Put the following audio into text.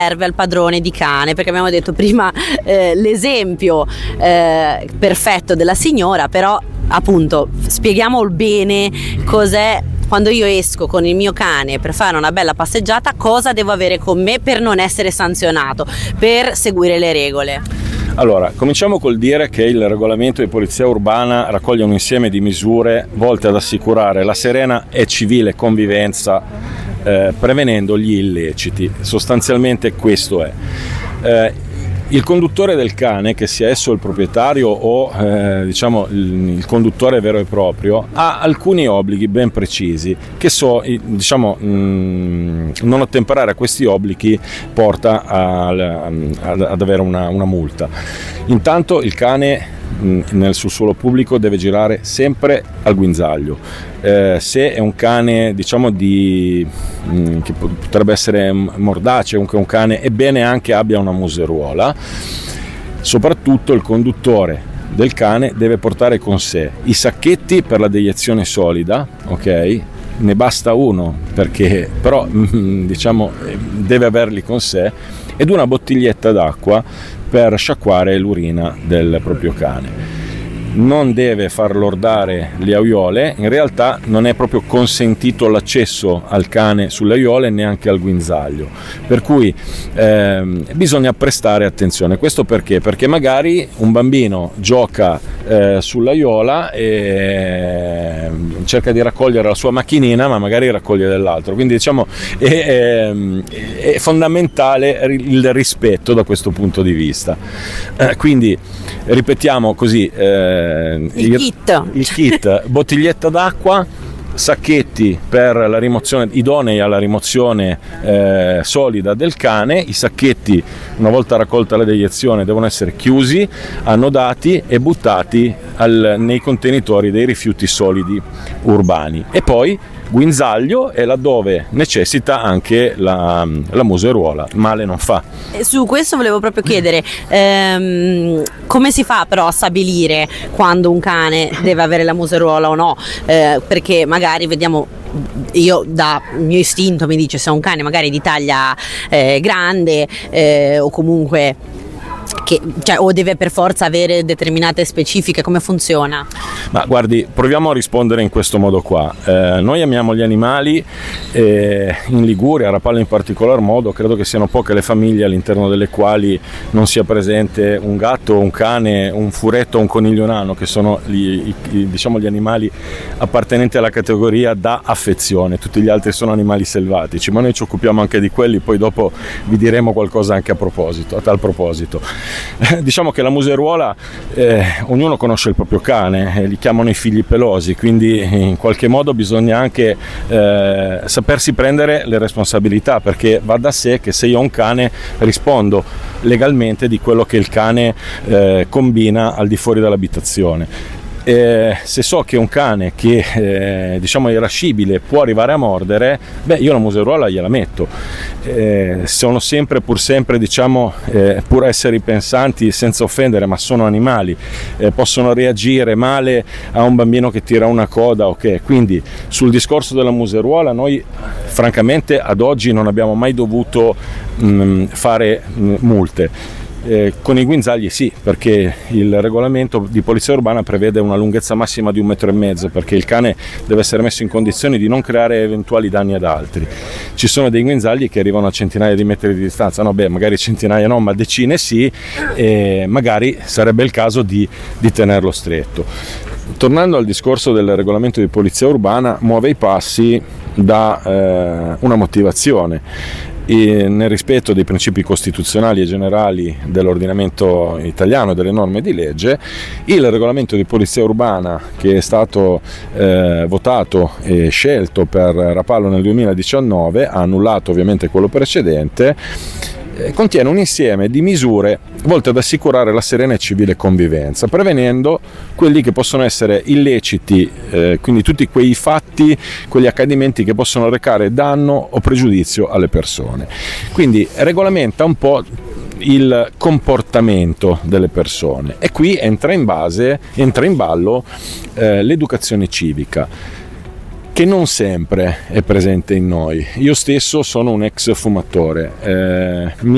serve al padrone di cane, perché abbiamo detto prima l'esempio perfetto della signora, però appunto spieghiamo bene cos'è. Quando io esco con il mio cane per fare una bella passeggiata, cosa devo avere con me per non essere sanzionato, per seguire le regole? Allora, cominciamo col dire che il regolamento di polizia urbana raccoglie un insieme di misure volte ad assicurare la serena e civile convivenza, prevenendo gli illeciti. Sostanzialmente questo è. Il conduttore del cane, che sia esso il proprietario o il conduttore vero e proprio, ha alcuni obblighi ben precisi che non ottemperare a questi obblighi porta ad avere una multa. Intanto il cane sul suolo pubblico deve girare sempre al guinzaglio. Se è un cane che potrebbe essere mordace, comunque un cane, è bene anche abbia una museruola. Soprattutto il conduttore del cane deve portare con sé i sacchetti per la deiezione solida, ok? Ne basta uno, perché però deve averli con sé, ed una bottiglietta d'acqua per sciacquare l'urina del proprio cane. Non deve far lordare le aiuole, in realtà non è proprio consentito l'accesso al cane sulle aiuole, neanche al guinzaglio, per cui bisogna prestare attenzione. Questo perché? Perché magari un bambino gioca sull'aiuola e cerca di raccogliere la sua macchinina, ma magari raccoglie dell'altro, quindi è fondamentale il rispetto da questo punto di vista. Quindi ripetiamo così, il kit, bottiglietta d'acqua, sacchetti per la rimozione, idonei alla rimozione solida del cane. I sacchetti, una volta raccolta la deiezione, devono essere chiusi, annodati e buttati nei contenitori dei rifiuti solidi urbani. E poi guinzaglio, e laddove necessita anche la museruola, male non fa. Su questo volevo proprio chiedere, come si fa però a stabilire quando un cane deve avere la museruola o no? Perché magari vediamo, io da mio istinto mi dice, se è un cane magari di taglia grande o comunque o deve per forza avere determinate specifiche, come funziona? Ma guardi, proviamo a rispondere in questo modo qua. Noi amiamo gli animali, in Liguria, a Rapallo in particolar modo, credo che siano poche le famiglie all'interno delle quali non sia presente un gatto, un cane, un furetto o un coniglio nano, che sono gli animali appartenenti alla categoria da affezione. Tutti gli altri sono animali selvatici, ma noi ci occupiamo anche di quelli, poi dopo vi diremo qualcosa anche a tal proposito. Diciamo che la museruola, ognuno conosce il proprio cane, li chiamano i figli pelosi, quindi in qualche modo bisogna anche sapersi prendere le responsabilità, perché va da sé che se io ho un cane rispondo legalmente di quello che il cane combina al di fuori dell'abitazione. Se so che un cane che è irascibile può arrivare a mordere, io la museruola gliela metto. Sono pur sempre pur esseri pensanti, senza offendere, ma sono animali, possono reagire male a un bambino che tira una coda, ok? Quindi sul discorso della museruola noi francamente ad oggi non abbiamo mai dovuto fare multe. Con i guinzagli sì, perché il regolamento di polizia urbana prevede una lunghezza massima di 1,5 metri, perché il cane deve essere messo in condizioni di non creare eventuali danni ad altri. Ci sono dei guinzagli che arrivano a centinaia di metri di distanza, magari centinaia no, ma decine sì, e magari sarebbe il caso di tenerlo stretto. Tornando al discorso del regolamento di polizia urbana, muove i passi da una motivazione. Nel rispetto dei principi costituzionali e generali dell'ordinamento italiano e delle norme di legge, il regolamento di polizia urbana, che è stato votato e scelto per Rapallo nel 2019, ha annullato ovviamente quello precedente, contiene un insieme di misure volte ad assicurare la serena e civile convivenza, prevenendo quelli che possono essere illeciti, quindi tutti quei fatti, quegli accadimenti che possono recare danno o pregiudizio alle persone. Quindi regolamenta un po' il comportamento delle persone, e qui entra in ballo l'educazione civica, che non sempre è presente in noi. Io stesso sono un ex fumatore, mi